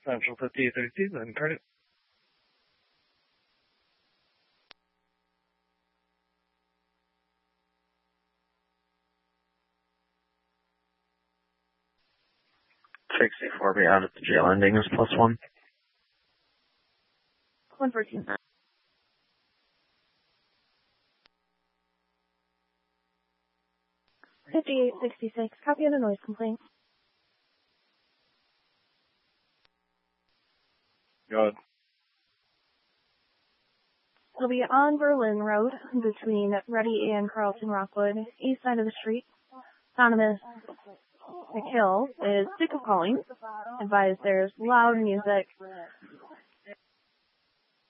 Central 5832, then credit. +64 be out at the jail ending is +1. 114. 5866, copy of the noise complaint. Go ahead. It'll be on Berlin Road between Ready and Carlton Rockwood, east side of the street. Anonymous McHill is sick of calling. Advised there's loud music